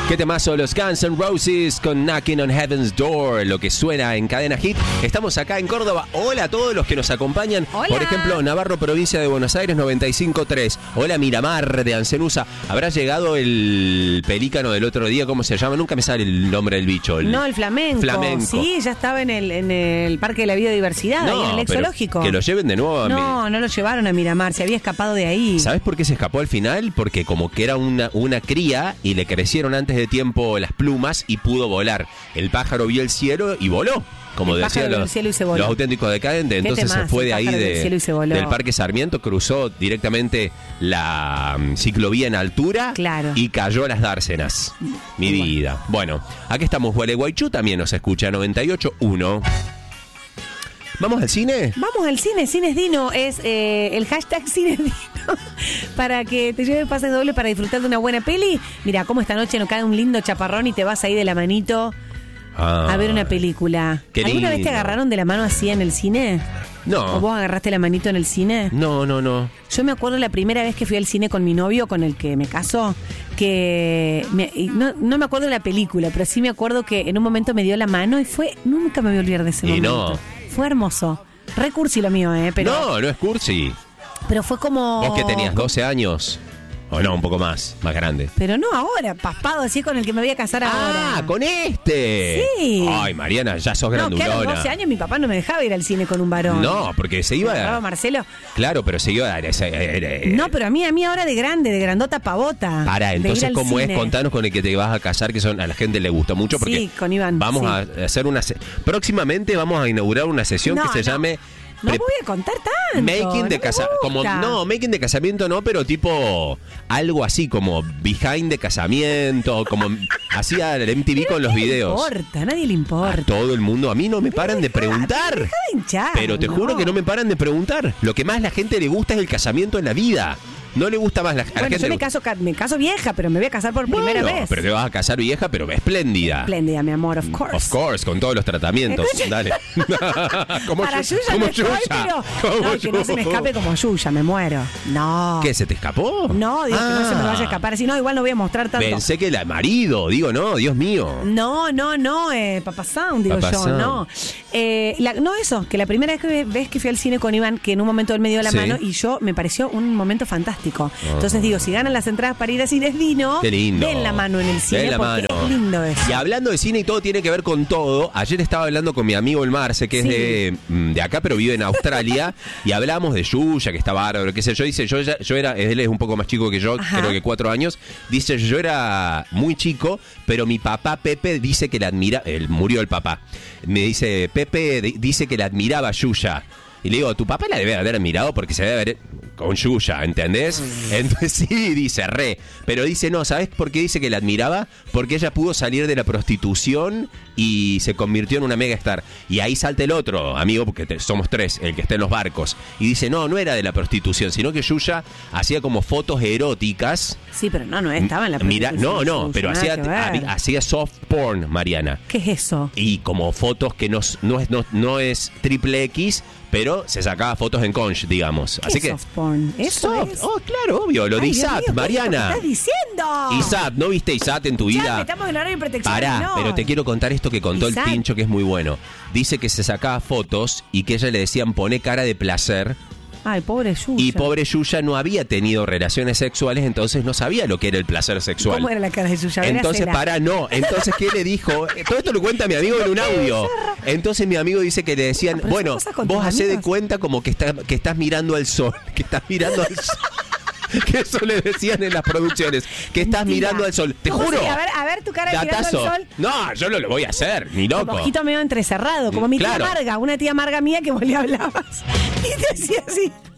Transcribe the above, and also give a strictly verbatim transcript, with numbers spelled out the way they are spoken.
Qué temazo, los Guns N' Roses con Knocking on Heaven's Door, lo que suena en Cadena Hit. Estamos acá en Córdoba. Hola a todos los que nos acompañan. Hola. Por ejemplo, Navarro, provincia de Buenos Aires, noventa y cinco punto tres. Hola, Miramar de Ancenusa. ¿Habrá llegado el pelícano del otro día? ¿Cómo se llama? Nunca me sale el nombre del bicho. El... No, el flamenco. Flamenco. Sí, ya estaba en el, en el Parque de la Biodiversidad, No, ahí en el pero Exológico. que lo lleven de nuevo a No, mi... no lo llevaron a Miramar, se había escapado de ahí. ¿Sabes por qué se escapó al final? Porque como que era una, una cría y le crecieron antes de tiempo las plumas y pudo volar. El pájaro vio el cielo y voló. Como El decían pájaro vio los, el cielo y se voló. los auténticos decadentes. Entonces temazo, se fue de el ahí pájaro vio el de, cielo y se voló. del Parque Sarmiento, cruzó directamente la um, ciclovía en altura Claro. y cayó a las dársenas. Mi Bueno. vida. Bueno, aquí estamos. Gualeguaychú también nos escucha, noventa y ocho punto uno. ¿Vamos al cine? Vamos al cine, Cines Dino es eh, el hashtag Cines Dino para que te lleves pases dobles para disfrutar de una buena peli. Mira, cómo esta noche nos cae un lindo chaparrón y te vas ahí de la manito Ah, a ver una película. qué ¿Alguna vez te lindo. agarraron de la mano así en el cine? No. ¿O vos agarraste la manito en el cine? No, no, no. Yo me acuerdo la primera vez que fui al cine con mi novio, con el que me casó, que me- y no, no me acuerdo de la película, pero sí me acuerdo que en un momento me dio la mano y fue, nunca me voy a olvidar de ese Y momento. no. Fue hermoso. Re cursi lo mío, ¿eh? Pero, No, no es cursi. pero fue como... ¿Vos que tenías doce años? O no, un poco más, más grande. Pero no ahora, paspado así con el que me voy a casar ahora. ¡Ah, con este! Sí. Ay, Mariana, ya sos No, que a los grandulona. doce años mi papá no me dejaba ir al cine con un varón. No, porque se ¿Me iba agarraba a... Marcelo? Claro, pero se iba a... eh, No, pero a mí, a mí ahora de grande, de grandota pavota. Para, de ir entonces, al ¿cómo cine. es? Contanos con el que te vas a casar, que son a la gente le gusta mucho, porque Sí, con Iván, vamos sí. a hacer una... se- Próximamente vamos a inaugurar una sesión No, que se no. llame... No pre- voy a contar tanto. Making de no me casamiento, como gusta. no, making de casamiento no, pero tipo algo así como behind de casamiento, como hacía el M T V Pero con los ¿qué le videos. importa? A nadie le importa. A todo el mundo, a mí no me paran de preguntar. Deja de hinchar, Pero te no. juro que no me paran de preguntar. Lo que más la gente le gusta es el casamiento en la vida. No le gusta más la, a la Bueno, gente. yo le me gusta- caso, ca- me caso vieja, pero me voy a casar por Bueno, primera vez. pero te vas a casar vieja, pero espléndida. Espléndida, mi amor, of course. Of course, con todos los tratamientos. Escuche. Dale. como Para Yu- Yuya como no estoy, Yuya. pero... Como No, que no se me Yuya. escape como Yuya, me muero. No. ¿Qué, se te escapó? No, digo que no se me Ah. vaya a escapar. Si no, igual no voy a mostrar tanto. Pensé que el marido, digo, no, Dios mío. No, no, no, eh, Papá Sound, digo Papá yo, Sound. no. Eh, la- no eso, que la primera vez que, vez que fui al cine con Iván, que en un momento él me dio la Sí. mano y yo me pareció un momento fantástico. Entonces digo, si ganan las entradas para ir a Cines Dino, Qué lindo. den la mano en el cine Den la porque mano. es lindo eso. Y hablando de cine y todo tiene que ver con todo, ayer estaba hablando con mi amigo el Marce, que es Sí. de, mm, de acá, pero vive en Australia, y hablamos de Yuya, que está bárbaro, qué sé yo. Dice, yo, ya- yo era, él es un poco más chico que yo, Ajá. creo que cuatro años. Dice, yo era muy chico, pero mi papá Pepe dice que la admira, él murió el papá. Me dice, Pepe di- dice que la admiraba a Yuya. Y le digo, tu papá la debe haber admirado porque se debe haber con Yuya, ¿entendés? Entonces sí, dice, re. Pero dice, no, ¿sabes por qué dice que la admiraba? Porque ella pudo salir de la prostitución y se convirtió en una mega star. Y ahí salta el otro amigo, porque te- somos tres, el que está en los barcos. Y dice, no, no era de la prostitución, sino que Yuya hacía como fotos eróticas. Sí, pero no, no estaba en la Mira, no, prostitución, no, Yuya, pero nada hacía, que ver. hab- hacía soft porn, Mariana. ¿Qué es eso? Y como fotos que no, s- no, es, no, no es triple X, pero se sacaba fotos en conch, digamos. ¿Qué Así es que... soft porn? ¿Eso Soft. es? Oh, claro, obvio. Lo de Ay, Dios Isat, mío, ¿qué es lo que Mariana. estás diciendo? Isat, ¿no viste Isat en tu Ya, vida? estamos en horario de protección. Pará, no. pero te quiero contar esto que contó Isat. el Pincho, que es muy bueno. Dice que se sacaba fotos y que ella le decían poné cara de placer. Ay, pobre Yuya. Y pobre Yuya no había tenido relaciones sexuales, entonces no sabía lo que era el placer sexual. ¿Cómo era la cara de Yuya? Entonces, Verásela. para, no. Entonces, ¿qué le dijo? Todo esto lo cuenta mi amigo en un audio. Entonces, mi amigo dice que le decían, Ah, pero bueno, son cosas con vos tus hacé de amigos. cuenta como que, está, que estás mirando al sol, que estás mirando al sol. Que eso le decían en las producciones, que estás Mentira. mirando al sol. Te ¿Cómo juro. sería? A ver, a ver tu cara de mirando Datazo. al sol. No, yo no lo voy a hacer, ni loco. Con ojito medio entrecerrado, como mi Claro. tía Marga, una tía Marga mía que vos le hablabas. Y te decía así.